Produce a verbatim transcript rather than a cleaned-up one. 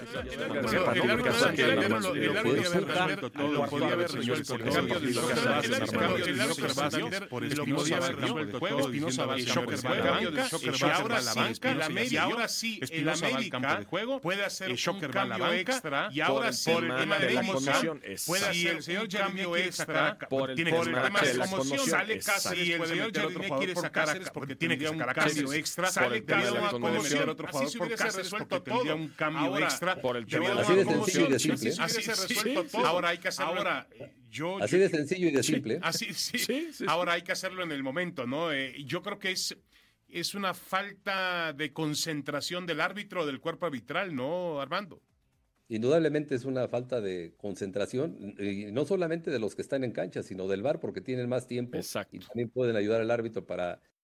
podía haber resuelto el cambio de Santander por Espinosa va al campo de juego, Espinosa va al campo de banca, y ahora sí, el América puede hacer un cambio extra, y ahora sí, el América puede hacer el señor cambio extra, tiene que sacar a Cáceres, sale Cáceres, y el señor Jardiné quiere sacar a Cáceres porque tiene que sacar a Cáceres extra, sale Cáceres, puede meter otro jugador por Cáceres porque tendría un cambio extra. Así de sencillo y de simple. Así se resuelto todo. Ahora hay que hacerlo. Ahora, yo, Así de sencillo y de simple. Así, sí. Sí, sí. Ahora hay que hacerlo en el momento, ¿no? Eh, yo creo que es, es una falta de concentración del árbitro, del cuerpo arbitral, ¿no, Armando? Indudablemente es una falta de concentración, y no solamente de los que están en cancha, sino del V A R, porque tienen más tiempo. Exacto. Y también pueden ayudar al árbitro para